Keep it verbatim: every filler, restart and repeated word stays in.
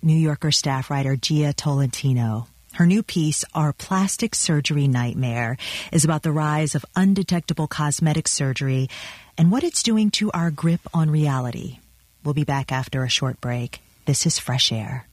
New Yorker staff writer Gia Tolentino. Her new piece, Our Plastic Surgery Nightmare, is about the rise of undetectable cosmetic surgery and what it's doing to our grip on reality. We'll be back after a short break. This is Fresh Air.